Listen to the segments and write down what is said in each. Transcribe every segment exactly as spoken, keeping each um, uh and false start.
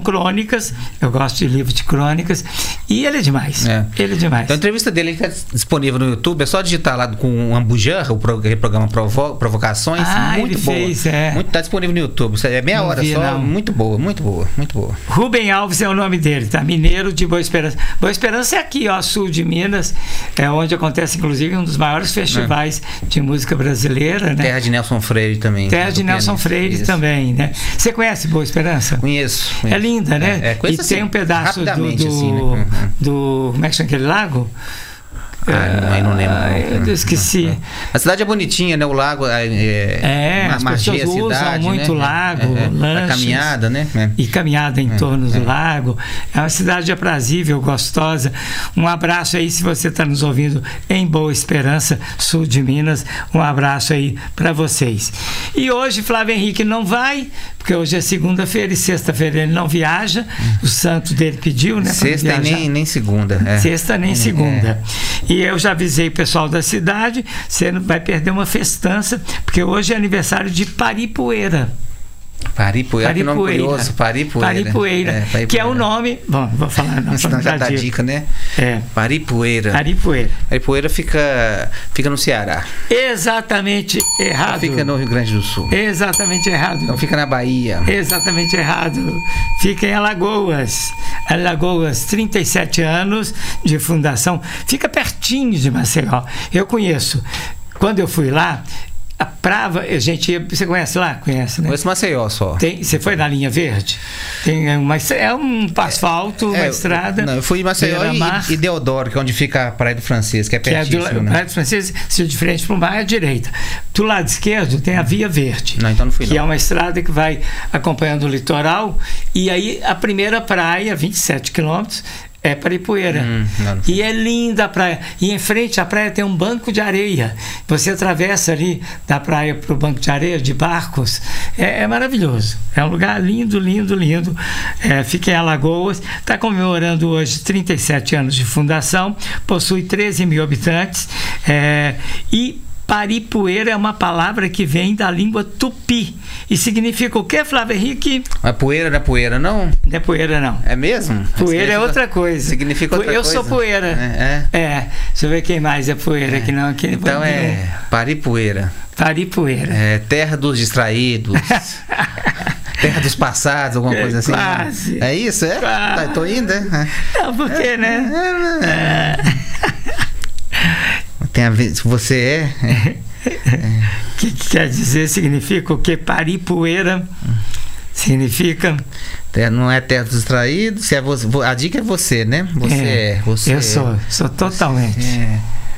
crônicas, eu gosto de livro de crônicas, e ele é demais. É. Ele é demais. Então a entrevista dele está disponível no YouTube, é só digitar lá com o Ambujan, o programa Provo Provocações. Ah, muito ele boa. Fez, é. Muito, tá disponível no YouTube. É meia não hora vi, só. Não. Muito boa, muito boa, muito boa. Rubem Alves é o nome dele, tá? Mineiro de Boa Esperança. Boa Esperança é aqui, ó, sul de Minas, é onde acontece, inclusive, um dos maiores festivais é. de música brasileira, né? Terra de Nelson Freire também. Terra de Nelson Freire Isso. também, né? Você conhece Boa Esperança? Conheço. conheço. É linda, né? É, é, e assim, tem um pedaço do, do, assim, né? uhum. do... Como é que chama aquele lago? Ah, não, não lembro. Ah, eu esqueci. Não, não. A cidade é bonitinha, né? O lago é, é as pessoas usam cidade, muito né? lago, é, é, lanches, a caminhada, né? É. E caminhada em é, torno é. do lago. É uma cidade aprazível, gostosa. Um abraço aí se você está nos ouvindo em Boa Esperança, sul de Minas. Um abraço aí para vocês. E hoje Flávio Henrique não vai, porque hoje é segunda-feira e sexta-feira ele não viaja. O santo dele pediu, né? Sexta e nem, nem segunda. É. Sexta nem é. segunda. É. E eu já avisei o pessoal da cidade, você não vai perder uma festança, porque hoje é aniversário de Paripoeira. Paripoeira, que nome curioso, Paripoeira. Paripoeira, é, Paripoeira, que é o nome... Bom, vou falar... Não, Senão já dá dica, né? É. Paripoeira. Paripoeira. Paripoeira fica, fica no Ceará. Exatamente errado. Não fica no Rio Grande do Sul. Exatamente errado. Não fica na Bahia. Exatamente errado. Fica em Alagoas. Alagoas, trinta e sete anos de fundação. Fica pertinho de Maceió. Eu conheço. Quando eu fui lá... A Prava, a gente ia, você conhece lá? Conhece, né? Conheço Maceió só. Tem, você foi na linha verde? Tem uma, é um asfalto, é, uma é, estrada. Não, eu fui em Maceió e, e Deodoro, que é onde fica a Praia do Francês, que é pertinho. Que é né? Praia do Francês, se de frente para o mar é à direita. Do lado esquerdo tem a Via Verde. Não, então não fui que não. é uma estrada que vai acompanhando o litoral. E aí a primeira praia, vinte e sete quilômetros, é Paripoeira. Hum, não, não. E é linda a praia. E em frente à praia tem um banco de areia. Você atravessa ali da praia para o banco de areia, de barcos. É, é maravilhoso. É um lugar lindo, lindo, lindo. É, fica em Alagoas. Está comemorando hoje trinta e sete anos de fundação. Possui treze mil habitantes. É, e Paripoeira é uma palavra que vem da língua tupi. E significa o quê, Flávio Henrique? Mas poeira não é poeira, não? Não é poeira, não. É mesmo? Poeira é outra coisa. Significa outra eu coisa? Eu sou poeira. É, é. é. Deixa eu ver quem mais é poeira. É. Que não, que então é Paripoeira. Paripoeira. É terra dos distraídos. Terra dos passados, alguma coisa assim. Quase. É isso, é? Quase. Tá, tô indo, é? Não, por quê, né? É, é. Tem a ver, se você é... é. O que, que quer dizer? Significa o que? Paripoeira significa... Não é terra dos distraídos, se é você, a dica é você, né? Você é. é você eu sou, sou totalmente. É.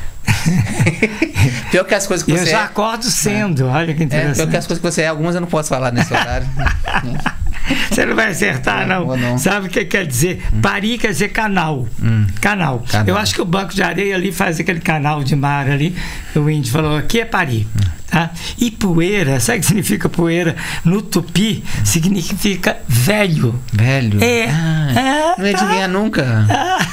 Pior que as coisas que você eu já acordo sendo, é. olha que interessante. É, pior que as coisas que você é, algumas eu não posso falar nesse horário. Você não vai acertar, não. não. não. Sabe o que quer dizer? Hum. Pari quer dizer canal. Hum. canal. Canal. Eu acho que o banco de areia ali faz aquele canal de mar ali. O índio falou, aqui é Pari. Hum. Tá? E poeira, sabe o que significa poeira? No tupi, hum. significa velho. Velho? É. Ah, é não ia adivinhar nunca.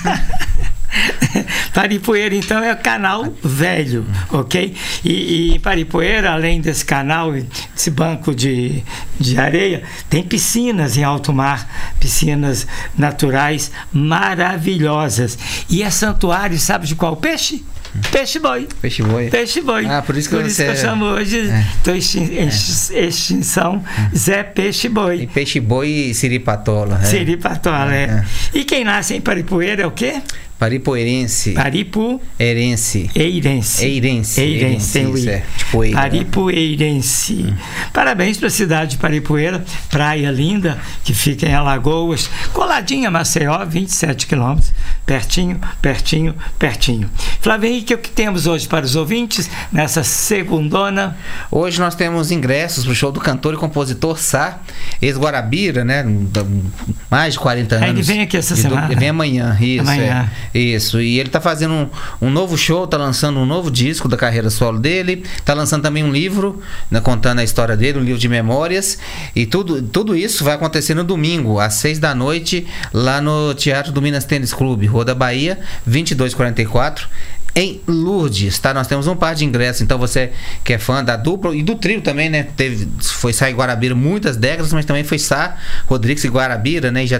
Paripoeira, então, é o canal velho, ok? E, e Paripoeira, além desse canal, desse banco de, de areia, tem piscinas em alto mar, piscinas naturais maravilhosas. E é santuário, sabe de qual peixe? Peixe-boi. Peixe-boi. Peixe-boi. Ah, por isso que, por você... isso que eu chamo hoje, estou é. em extinção, é. Zé Peixe-boi. Peixe-boi e Siripatola. É. Siripatola, é. é. E quem nasce em Paripoeira é o quê? Paripoeirense. Paripoeirense. Eirense. Eirense. Eirense. Tem o I. É, tipo Eira. Paripoeirense. Hum. Parabéns para a cidade de Paripoeira, praia linda, que fica em Alagoas, coladinha a Maceió, vinte e sete quilômetros, pertinho, pertinho, pertinho. Flávio Henrique, o que temos hoje para os ouvintes nessa segundona? Hoje nós temos ingressos para o show do cantor e compositor Sá, ex-Guarabira, né? Mais de quarenta anos. Ele vem aqui essa semana. Ele vem amanhã, isso. Amanhã. É. Isso, e ele está fazendo um, um novo show, está lançando um novo disco da carreira solo dele, está lançando também um livro, né, contando a história dele, um livro de memórias, e tudo, tudo isso vai acontecer no domingo, às seis da noite, lá no Teatro do Minas Tênis Clube, Rua da Bahia, vinte e dois quarenta e quatro, em Lourdes, tá? Nós temos um par de ingressos, então você que é fã da dupla e do trio também, né? Teve, foi Sá e Guarabira muitas décadas, mas também foi Sá, Rodrigues e Guarabira, né? E já